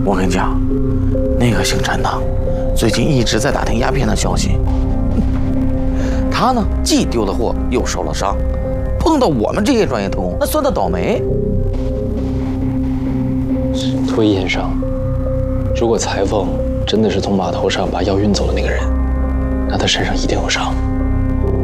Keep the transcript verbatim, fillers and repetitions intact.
我跟你讲，那个姓陈的，最近一直在打听鸦片的消息。他呢，既丢了货，又受了伤，碰到我们这些专业特工，那算他倒霉。 推先生，如果裁缝真的是从码头上把药运走的那个人，那他身上一定有伤。